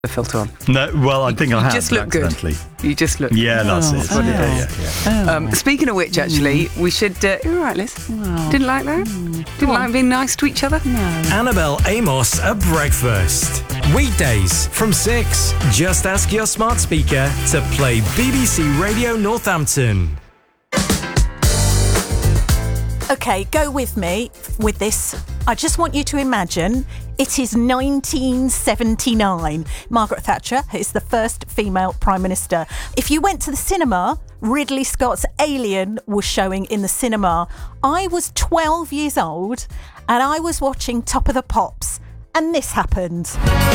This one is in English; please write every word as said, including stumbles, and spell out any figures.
the filter on. No, well, I think you I have. just look good. You just look Yeah, that's oh, it. Oh. Yeah, yeah, yeah. Oh. Um, speaking of which, actually, we should... Uh, you're all right, Liz. Oh. Didn't like that? Mm. Didn't like being nice to each other? No. Annabelle Amos at breakfast. Weekdays from six. Just ask your smart speaker to play B B C Radio Northampton. Okay, go with me with this. I just want you to imagine it is nineteen seventy-nine. Margaret Thatcher is the first female Prime Minister. If you went to the cinema, Ridley Scott's Alien was showing in the cinema. I was twelve years old and I was watching Top of the Pops and this happened.